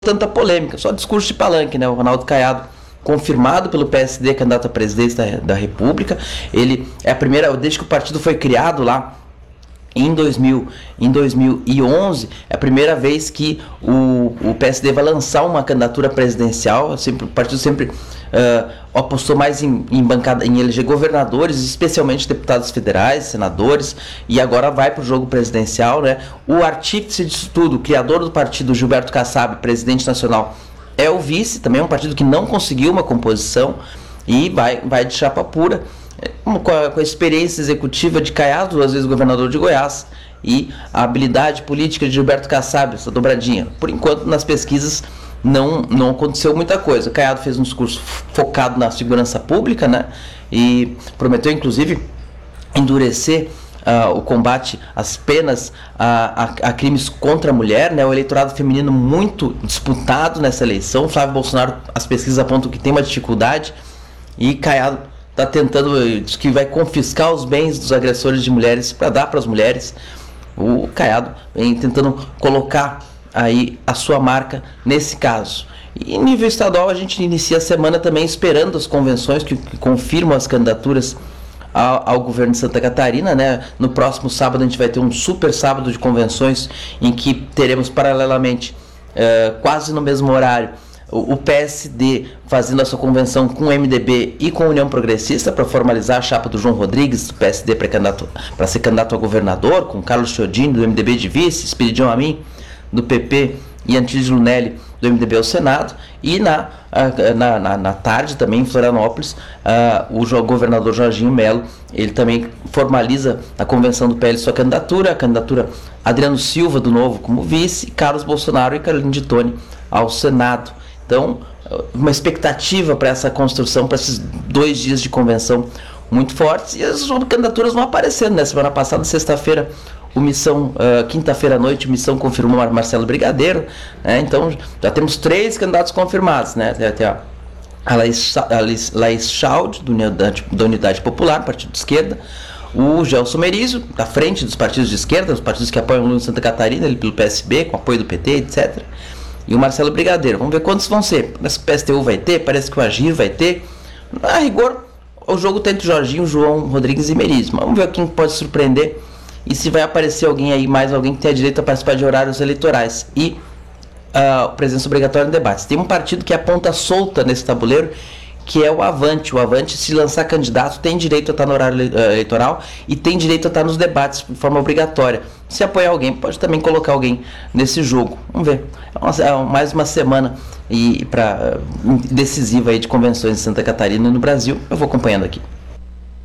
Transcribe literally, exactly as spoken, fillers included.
tanta polêmica, só discurso de palanque, né? O Ronaldo Caiado, confirmado pelo P S D, candidato à presidência da, da República. Ele é a primeira, desde que o partido foi criado lá em, dois mil, em dois mil e onze, é a primeira vez que o, o P S D vai lançar uma candidatura presidencial. Sempre, o partido sempre uh, apostou mais em, em, bancada, em eleger governadores, especialmente deputados federais, senadores, e agora vai para o jogo presidencial, né? O artífice disso tudo, o criador do partido, Gilberto Kassab, presidente nacional, é o vice, também é um partido que não conseguiu uma composição e vai, vai de chapa pura. Com a, com a experiência executiva de Caiado, duas vezes governador de Goiás, e a habilidade política de Gilberto Kassab, essa dobradinha. Por enquanto, nas pesquisas, não, não aconteceu muita coisa. Caiado fez um discurso focado na segurança pública, né? E prometeu, inclusive, endurecer uh, o combate às penas a, a, a crimes contra a mulher, né? O eleitorado feminino muito disputado nessa eleição. Flávio Bolsonaro, as pesquisas apontam que tem uma dificuldade, e Caiado está tentando, diz que vai confiscar os bens dos agressores de mulheres para dar para as mulheres. O Caiado vem tentando colocar aí a sua marca nesse caso. E em nível estadual, a gente inicia a semana também esperando as convenções que, que confirmam as candidaturas ao, ao governo de Santa Catarina, né? No próximo sábado a gente vai ter um super sábado de convenções em que teremos paralelamente, uh, quase no mesmo horário, o P S D fazendo a sua convenção com o M D B e com a União Progressista para formalizar a chapa do João Rodrigues, do P S D, para ser candidato a governador, com Carlos Chiodini, do M D B de vice, Espiridião Amin, do P P, e Antídio Lunelli, do M D B ao Senado. E na, na, na, na tarde também, em Florianópolis, uh, o governador Jorginho Melo, ele também formaliza a convenção do P L sua candidatura, a candidatura Adriano Silva, do Novo, como vice, Carlos Bolsonaro e Carolina de Toni ao Senado. Então, uma expectativa para essa construção, para esses dois dias de convenção muito fortes, e as candidaturas vão aparecendo, né? Semana passada, sexta-feira, o Missão, uh, quinta-feira à noite, o Missão confirmou Marcelo Brigadeiro, né? Então, já temos três candidatos confirmados, né? Tem a, a Laís, a Laís Chaud, do Unidade, da Unidade Popular, partido de esquerda, o Gelson Merizio, à frente dos partidos de esquerda, os partidos que apoiam o Lula em Santa Catarina, ele pelo P S B, com apoio do P T, etcétera, e o Marcelo Brigadeiro. Vamos ver quantos vão ser. Parece que o P S T U vai ter, parece que o Agir vai ter. A rigor, o jogo está entre Jorginho, João Rodrigues e Merizio. Vamos ver quem pode surpreender e se vai aparecer alguém aí, mais alguém que tenha direito a participar de horários eleitorais e uh, presença obrigatória em debates. Tem um partido que é a ponta solta nesse tabuleiro, que é o Avante. O Avante, se lançar candidato, tem direito a estar no horário eleitoral e tem direito a estar nos debates de forma obrigatória. Se apoiar alguém, pode também colocar alguém nesse jogo. Vamos ver. É, uma, é mais uma semana e, pra, decisiva aí de convenções em Santa Catarina e no Brasil. Eu vou acompanhando aqui.